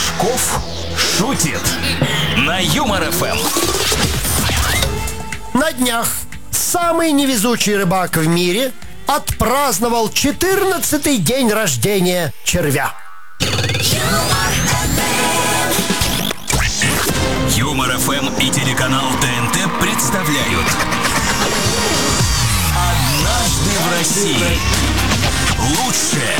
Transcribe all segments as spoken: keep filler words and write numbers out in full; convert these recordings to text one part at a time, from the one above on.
Рыжков шутит на Юмор эф эм. На днях самый невезучий рыбак в мире отпраздновал четырнадцатый день рождения червя. Юмор эф эм и телеканал тэ эн тэ представляют «Однажды в России». Лучшее.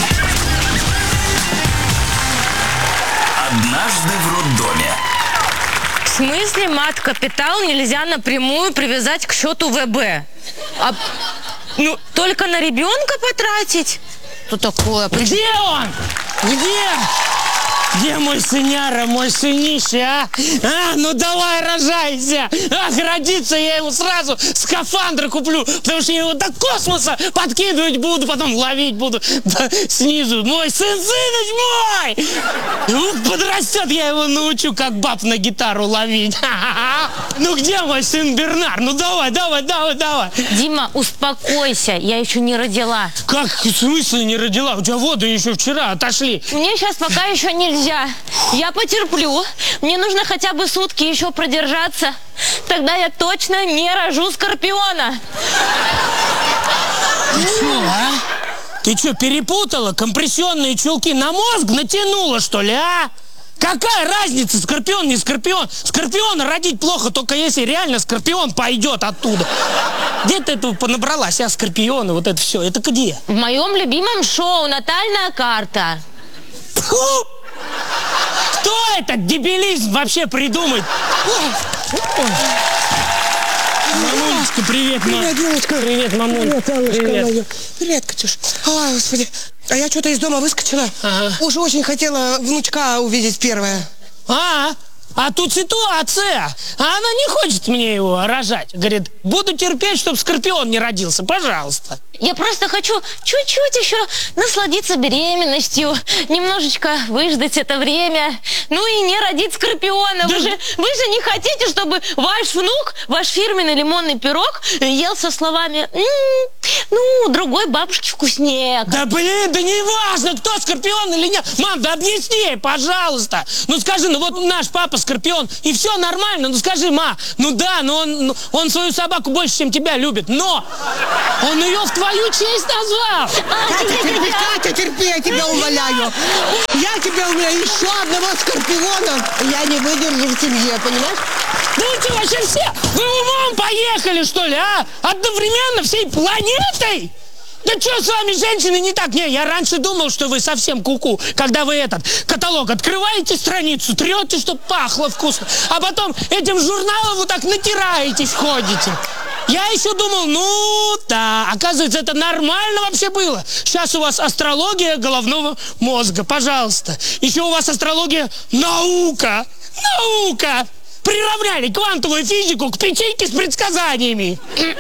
Однажды в роддоме. В смысле мат-капитал нельзя напрямую привязать к счету вэ бэ? А, ну, только на ребенка потратить? Что такое? Где он? Где? Где мой сыняра, мой сынище, а? А, ну давай рожайся! Ах, родится, я ему сразу скафандр куплю, потому что я его до космоса подкидывать буду, потом ловить буду да, снизу. Мой сын, сыныч мой! Ну, подрастет, я его научу, как баб на гитару ловить. Ну где мой сын Бернар? Ну давай, давай, давай, давай. Дима, успокойся, я еще не родила. Как, в смысле не родила? У тебя воды еще вчера отошли. Мне сейчас пока еще нельзя. Я потерплю. Мне нужно хотя бы сутки еще продержаться. Тогда я точно не рожу скорпиона. Ты что, а? Ты что, перепутала? Компрессионные чулки на мозг натянула, что ли, а? Какая разница, скорпион, не скорпион? Скорпиона родить плохо, только если реально скорпион пойдет оттуда. Где ты этого понабралась, а, скорпионы, вот это все? Это где? В моем любимом шоу «Натальная карта». Фу! Кто этот дебилизм вообще придумает? Мамулечка, привет, мам. Привет, девочка. Привет, мамуль. Привет, Аннушка Привет. моя. Привет, Катюш. Ой, господи. А я что-то из дома выскочила. Ага. Уж очень хотела внучка увидеть первое. А, а тут ситуация. А она не хочет мне его рожать. Говорит, буду терпеть, чтобы скорпион не родился. Пожалуйста. Я просто хочу чуть-чуть еще насладиться беременностью, немножечко выждать это время, ну и не родить скорпиона. Да. Вы же, вы же не хотите, чтобы ваш внук, ваш фирменный лимонный пирог ел со словами «М-м, ну, другой бабушке вкуснее». Да блин, да не важно, кто скорпион или нет. Мам, да объясни ей, пожалуйста. Ну скажи, ну вот наш папа скорпион, и все нормально. Ну скажи, ма, ну да, но он, ну, он свою собаку больше, чем тебя любит. Но он ее в твою честь назвал. Катя, терпи, Катя, терпи, я тебя умоляю. Я тебя умоляю, еще одного скорпиона я не выдержу в семье, понимаешь? Да вы что, вообще все? Вы умом поехали, что ли, а? Одновременно всей планетой? Да что с вами, женщины, не так? Не, я раньше думал, что вы совсем куку, когда вы этот каталог открываете страницу, трете, чтоб пахло вкусно, а потом этим журналом вот так натираетесь, ходите. Я еще думал, ну да, оказывается, это нормально вообще было. Сейчас у вас астрология головного мозга, пожалуйста. Еще у вас астрология наука, наука. Приравняли квантовую физику к печеньке с предсказаниями.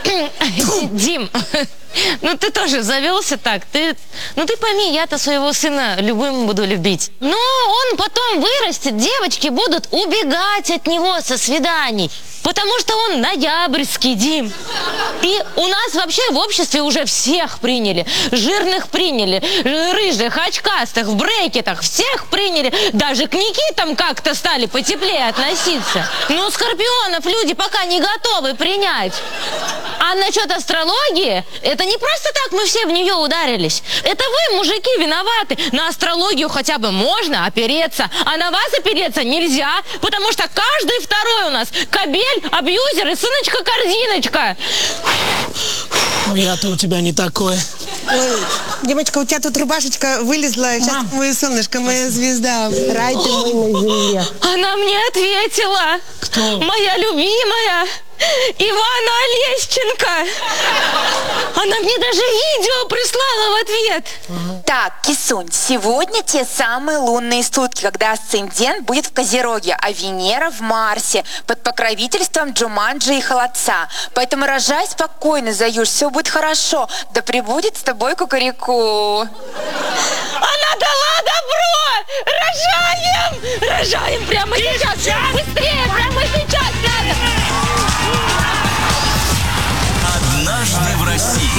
Дим, ну ты тоже завелся так. Ты, ну ты пойми, я-то своего сына любым буду любить. Но он потом вырастет, девочки будут убегать от него со свиданий. Потому что он ноябрьский, Дим. И у нас вообще в обществе уже всех приняли. Жирных приняли, рыжих, очкастых, в брекетах. Всех приняли. Даже к Никитам как-то стали потеплее относиться. Но скорпионов люди пока не готовы принять. А насчет астрологии, это не просто так мы все в нее ударились. Это вы, мужики, виноваты. На астрологию хотя бы можно опереться, а на вас опереться нельзя, потому что каждый второй у нас кобель, абьюзер и сыночка-корзиночка. Я-то у тебя не такой. Ой, Димочка, у тебя тут рубашечка вылезла. Сейчас, Мам. мое солнышко, моя звезда. Рай ты мой на земле. Она мне ответила. Кто? Моя любимая Ивана Олещенко. Она мне даже видео прислала в ответ. Так, Кисунь, сегодня те самые лунные сутки, когда асцендент будет в Козероге, а Венера в Марсе, под покровительством Джуманджи и Холодца. Поэтому рожай спокойно, Заюш, все будет хорошо. Да пребудет с тобой кукареку. Она дала добро! Рожаем! Рожаем прямо сейчас! Быстрее, прямо сейчас надо! «Однажды в России».